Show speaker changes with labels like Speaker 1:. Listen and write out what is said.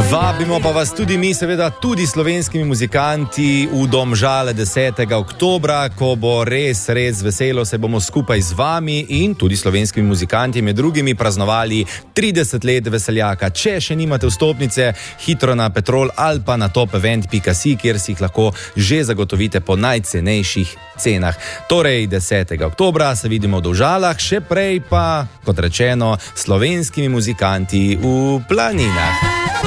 Speaker 1: Vabimo pa vas tudi mi, seveda tudi slovenskimi muzikanti v Domžale 10. oktobra, ko bo res veselo, se bomo skupaj z vami in tudi slovenskimi muzikanti med drugimi praznovali 30 let Veseljaka. Če še nimate vstopnice, hitro na Petrol ali pa na topevent.si, kjer si jih lahko že zagotovite po najcenejših cenah. Torej 10. oktobra se vidimo v Domžalah, še prej pa, kot rečeno, slovenskimi muzikanti v Planinah.